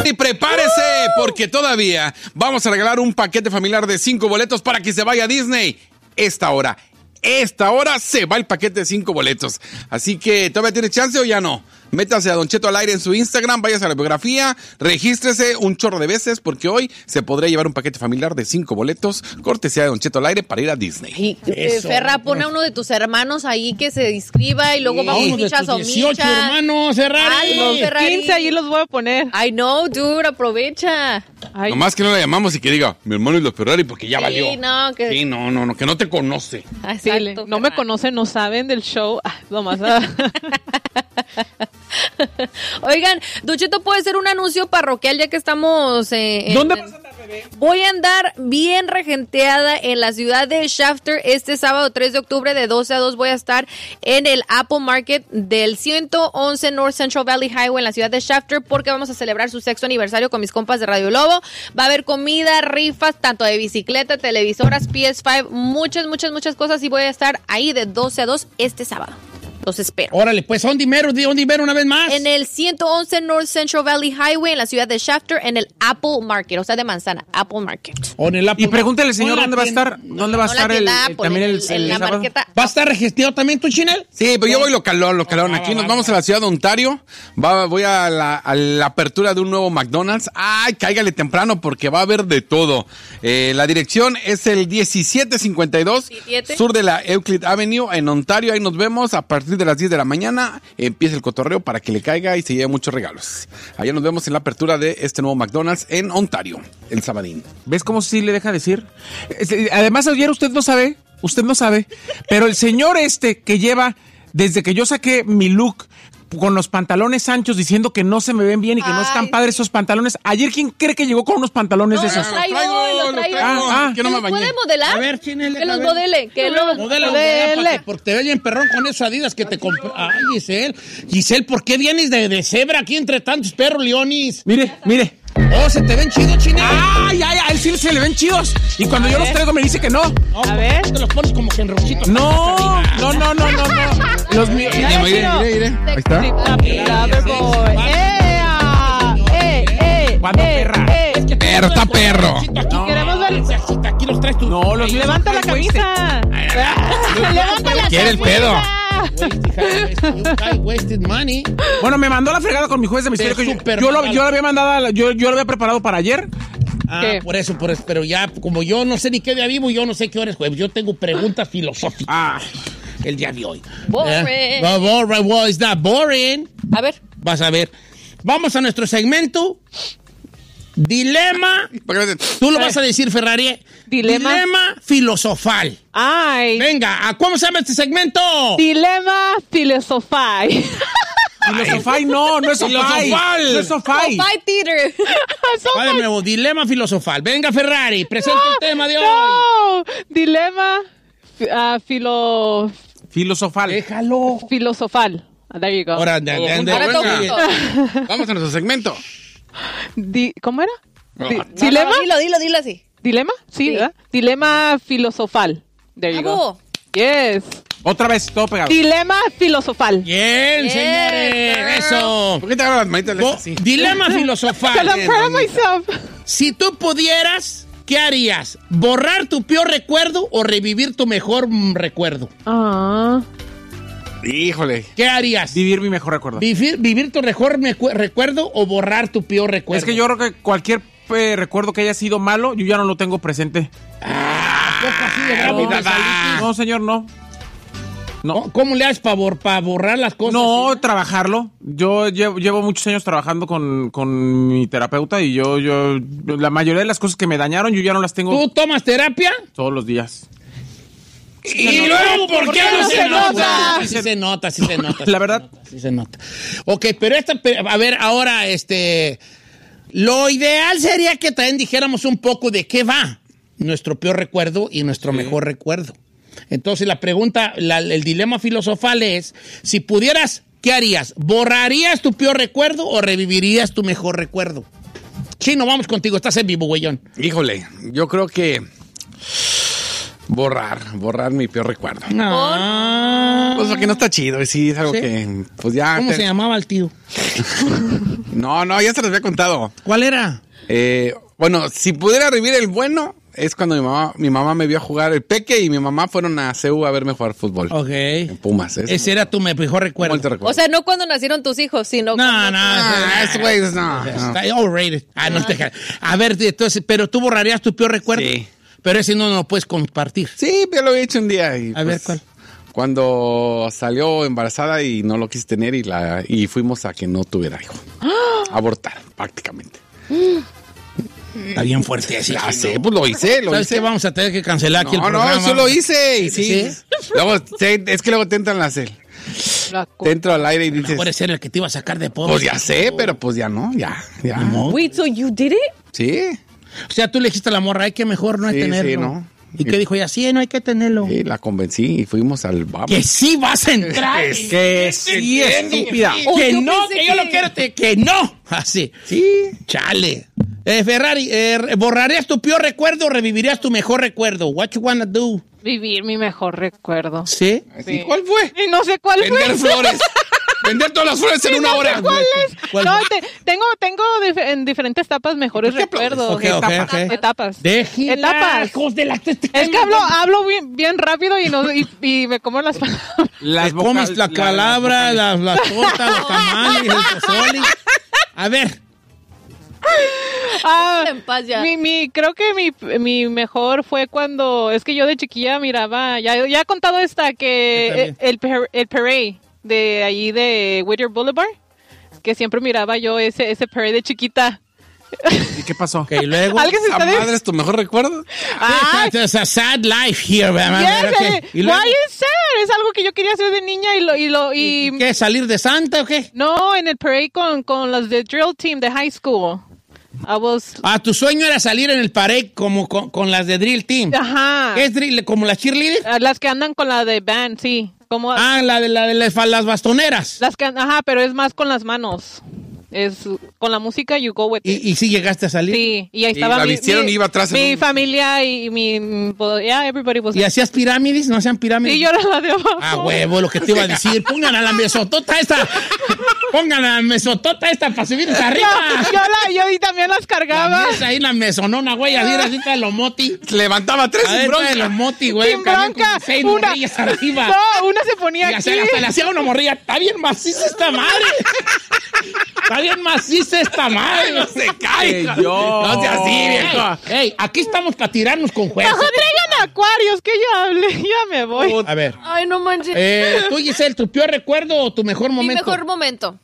Y prepárese, porque todavía vamos a regalar un paquete familiar de 5 boletos para que se vaya a Disney. Esta hora se va el paquete de 5 boletos. Así que, ¿todavía tiene chance o ya no? Métase a Don Cheto al Aire en su Instagram, váyase a la biografía, regístrese un chorro de veces, porque hoy se podría llevar un paquete familiar de 5 boletos, cortesía de Don Cheto al Aire para ir a Disney. Y, Ferra, pon a uno de tus hermanos ahí que se inscriba y luego vamos michas o 18 michas. hermanos, Ferrari. Ay, no, Ferrari. 15 ahí los voy a poner. I know, dude, aprovecha. Ay. Nomás que no la llamamos y que diga, mi hermano es la Ferrari, porque ya valió. No, que... Sí, no, que no te conoce. Sí, Exacto, no me Ferrari. conocen, no saben del show. Nomás. Oigan, Duchito, ¿puede ser un anuncio parroquial ya que estamos ¿Dónde vas a andar, bebé? Voy a andar bien regenteada en la ciudad de Shafter este sábado 3 de octubre de 12 a 2. Voy a estar en el Apple Market del 111 North Central Valley Highway en la ciudad de Shafter porque vamos a celebrar su 6º aniversario con mis compas de Radio Lobo. Va a haber comida, rifas, tanto de bicicleta, televisoras, PS5, muchas cosas y voy a estar ahí de 12 a 2 este sábado. Los espero. Órale, pues, ¿dónde mero una vez más? En el 111 North Central Valley Highway en la ciudad de Shafter en el Apple Market, o sea, de manzana, Apple Market. O en el Apple Y pregúntale al señor Market. dónde va a estar, dónde va a estar también el la sábado. marqueta. ¿Va a estar registrado también tú, Chinel? Sí, pero yo voy localón. Aquí nos vamos a la ciudad de Ontario. Voy a la apertura de un nuevo McDonald's. Ay, cáigale temprano porque va a haber de todo. La dirección es el 1752 sur de la Euclid Avenue en Ontario. Ahí nos vemos a partir de las 10 de la mañana. Empieza el cotorreo para que le caiga y se lleve muchos regalos. Allá nos vemos en la apertura de este nuevo McDonald's en Ontario, el sabadín. ¿Ves cómo sí le deja decir? Además, ayer usted no sabe, pero el señor que lleva, desde que yo saqué mi look con los pantalones anchos diciendo que no se me ven bien y que no están padres esos pantalones. Ayer, ¿quién cree que llegó con unos pantalones de esos? Los traigo. Que no me bañé. ¿Puede modelar? A ver, Chinel. Que los modele. Que los Modela, porque te vean perrón con esos Adidas que te compré. Ay, Giselle, ¿por qué vienes de cebra aquí entre tantos perros leonis? Mire. Oh, se te ven chidos, Chinel. ¡Ay! A él sí se le ven chidos. Y cuando yo los traigo me dice que no. A ver. Te los pones como que en rojitos. No. Los míos. Mire. Ahí está. ¿Cuándo, perra? Perro, está perro. Aquí queremos ver. Aquí los traes tú. No, los Levanta la camisa. Levanta la Quiere el pedo. Wasted money. Bueno, me mandó la fregada con mi juez de misterio que Súper yo lo mal. había mandado, yo lo había preparado para ayer. ¿Qué? Por eso, pero ya, como yo no sé ni qué día vivo, yo no sé qué hora es jueves. Yo tengo preguntas filosóficas. El día de hoy. Boring. Well, it's not boring. A ver. Vas a ver. Vamos a nuestro segmento. Dilema. Tú lo vas a decir, Ferrari. Dilema filosofal. Ay. Venga, ¿cómo se llama este segmento? Dilema filosofal. Filosofal, no es sofai. No es sofai. Sofai Theater. Va de nuevo, dilema filosofal. Venga, Ferrari, presenta el tema de hoy. No. Dilema Filosofal. Déjalo. filosofal. There you go. Ahora, Ahora todo junto. Vamos a nuestro segmento. ¿Cómo era? No, ¿Dilema? Dilo así. ¿Dilema? Sí, ¿verdad? Dilema filosofal. There you go. Yes. Otra vez, todo pegado. Dilema filosofal. Bien, señores. Eso. ¿Por qué te agarras las manitas así? Dilema filosofal. Because I'm proud of myself. Si tú pudieras, ¿qué harías? ¿Borrar tu peor recuerdo o revivir tu mejor recuerdo? Híjole. ¿Qué harías? Vivir mi mejor recuerdo. ¿Vivir tu mejor recuerdo o borrar tu peor recuerdo? Es que yo creo que cualquier recuerdo que haya sido malo, yo ya no lo tengo presente. No, señor, no. ¿Cómo le haces para borrar las cosas? No, ¿sí? Trabajarlo. Yo llevo muchos años trabajando con mi terapeuta y yo la mayoría de las cosas que me dañaron, yo ya no las tengo. ¿Tú tomas terapia? Todos los días. ¿Y luego por qué no se nota? Sí se nota. La verdad. Sí se nota. Ok, pero a ver, ahora, lo ideal sería que también dijéramos un poco de qué va nuestro peor recuerdo y nuestro mejor recuerdo. Entonces la pregunta, el dilema filosofal es, si pudieras, ¿qué harías? ¿Borrarías tu peor recuerdo o revivirías tu mejor recuerdo? Chino, vamos contigo, estás en vivo, güeyón. Híjole, yo creo que Borrar mi peor recuerdo. No. Pues porque no está chido, y sí, es algo ¿Sí? que, pues ya... ¿Cómo se llamaba el tío? No, ya se los había contado. ¿Cuál era? Bueno, si pudiera revivir el bueno, es cuando mi mamá me vio jugar el Peque y mi mamá fueron a CU a verme jugar fútbol. Ok. En Pumas. Ese era tu mejor recuerdo. recuerdo. O sea, no cuando nacieron tus hijos, sino cuando... Eso, güey, no. Está overrated. No te... A ver, entonces, pero tú borrarías tu peor recuerdo. Sí. Pero ese no lo puedes compartir. Sí, yo lo he hecho un día. Y, A ver, ¿cuál? Cuando salió embarazada y no lo quise tener y fuimos a que no tuviera hijo. Abortar, prácticamente. Está bien fuerte así. Ya sé, pues lo hice. ¿Sabes qué? Vamos a tener que cancelar aquí el programa. No, eso lo hice. Y sí. ¿Sí? Luego, es que luego te entran te entro al aire y dices... Puede ser el que te iba a sacar de pobre. Pues ya sé, pero pues ya no, ya. Wait, so you did it? Sí. O sea, tú le dijiste a la morra, hay que mejor no hay Sí, tenerlo. sí, ¿no? ¿Y qué dijo ella? Sí, no hay que tenerlo. Sí, la convencí y fuimos al bar. Que sí vas a entrar. Que sí, estúpida. Que yo no, pensé que yo lo quiero. Que no. Así. Sí. Chale. Ferrari, ¿borrarías tu peor recuerdo o revivirías tu mejor recuerdo? What you wanna do? Vivir mi mejor recuerdo. ¿Sí? ¿Y cuál fue? Y no sé cuál fue. Vender flores. Vender todas las flores en una hora. ¿Cuál es? ¿Cuál? No, tengo en diferentes etapas mejores recuerdos. Ok, ok, ok. Etapas. Etapas. Es que hablo bien rápido y me como las palabras. Te comes la calabra, las tortas, los tamales, el pozole. A ver. En paz ya. Creo que mi mejor fue cuando, es que yo de chiquilla miraba, ya he contado que el parade de allí de Whittier Boulevard, que siempre miraba yo ese parade de chiquita. ¿Y qué pasó? Ok, luego. ¿Alguien se ¿A está madre es tu mejor recuerdo? It's a sad life here, ¿verdad? Yes, Okay. ¿Y luego? why is sad? Es algo que yo quería hacer de niña y ¿Qué? ¿Salir de Santa o qué? no, en el parade con los de drill team de high school. Tu sueño era salir en el parade como con las de Drill Team. Ajá. ¿Qué es drill? ¿Como las cheerleaders? Las que andan con la de band, sí. Como La de las bastoneras. las que, pero es más con las manos. Es con la música you go with it. ¿Y sí llegaste a salir? Sí, y ahí Y estaba la vistieron y iba atrás en mi un- familia y everybody was ¿Y hacías pirámides? ¿No hacían pirámides? y yo era la de abajo. Huevo, lo que te iba a decir. Pongan a la mesotota esta. Pongan a la mesotota esta para subir hasta arriba. Yo y también las cargaba. La mesa ahí, la mesonona, güey, así está los moti. Levantaba 3 A sin ver, bronca. los moti, güey. Sin también bronca. con 6 Una- morrillas arriba. No, una se ponía Y aquí. hasta le hacía una morrilla. Está bien maciza esta madre. Está bien maciza esta madre. No se caiga. yo. No sea así, viejo. Ey, aquí estamos para tirarnos con jueces. No traigan acuarios, que yo hable. Ya me voy. A ver. Ay, no manches. Tú, Giselle, ¿tu peor recuerdo o tu mejor Mi momento? mejor momento.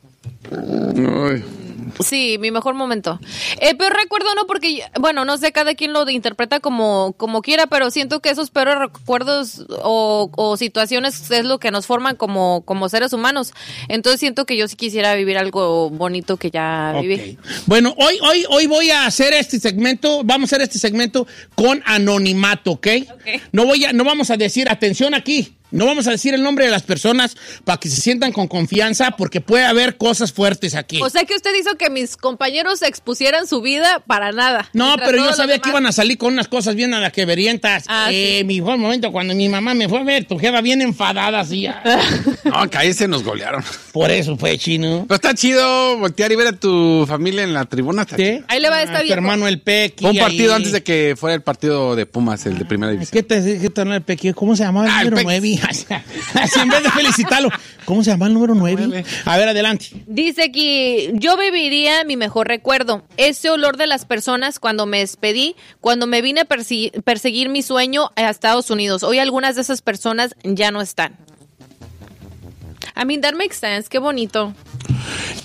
Ay. Sí, mi mejor momento. Peor recuerdo no porque, bueno, no sé, cada quien lo interpreta como quiera, pero siento que esos peores recuerdos o situaciones es lo que nos forman como seres humanos. Entonces siento que yo sí quisiera vivir algo bonito que ya viví. Ok. Bueno, hoy voy a hacer este segmento, vamos a hacer este segmento con anonimato, ¿ok? No vamos a decir, atención aquí, no vamos a decir el nombre de las personas para que se sientan con confianza porque puede haber cosas fuertes aquí. O sea que usted hizo que mis compañeros expusieran su vida para nada. No, Mientras pero yo todos los sabía que demás- iban a salir con unas cosas bien anaqueverientas. Sí. Mi mejor momento cuando mi mamá me fue a ver, tu jefa bien enfadada así. No, cállese, nos golearon. Por eso fue chino. Pero está chido voltear y ver a tu familia en la tribuna. Está chido. Ahí le va, está Tu bien. hermano el Pequi. Fue un partido ahí. antes de que fuera el partido de Pumas, el de primera división. ¿Qué tal el Pequi? ¿Cómo se llamaba el El número Pequi. 9? Así en vez de felicitarlo. ¿Cómo se llama el número 9? A ver, adelante. Dice que yo viviría mi mejor recuerdo. Ese olor de las personas cuando me despedí, cuando me vine a perseguir mi sueño a Estados Unidos. Hoy algunas de esas personas ya no están. I mean, that makes sense. Qué bonito.